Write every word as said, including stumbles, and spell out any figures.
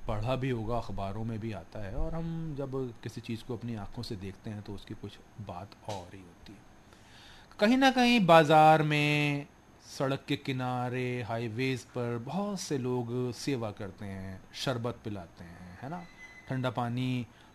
पढ़ा भी होगा, अखबारों में भी आता है, और हम जब किसी चीज़ को अपनी आंखों से देखते हैं तो उसकी कुछ बात और ही होती है। कहीं ना कहीं बाज़ार में, सड़क के किनारे, हाईवेज़ पर बहुत से लोग सेवा करते हैं, शरबत पिलाते हैं, है ना, ठंडा पानी